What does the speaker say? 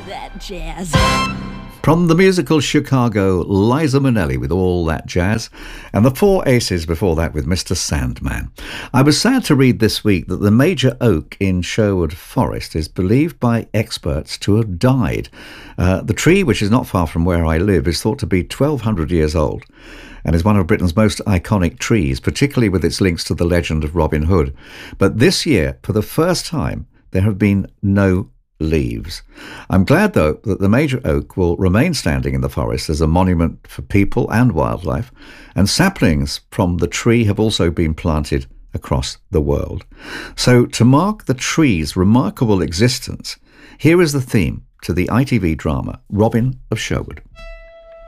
that jazz. From the musical Chicago, Liza Minnelli with All That Jazz, and the Four Aces before that with Mr. Sandman. I was sad to read this week that the major oak in Sherwood Forest is believed by experts to have died. The tree, which is not far from where I live, is thought to be 1,200 years old and is one of Britain's most iconic trees, particularly with its links to the legend of Robin Hood. But this year, for the first time, there have been no leaves. I'm glad, though, that the major oak will remain standing in the forest as a monument for people and wildlife, and saplings from the tree have also been planted across the world. So, to mark the tree's remarkable existence, here is the theme to the ITV drama Robin of Sherwood.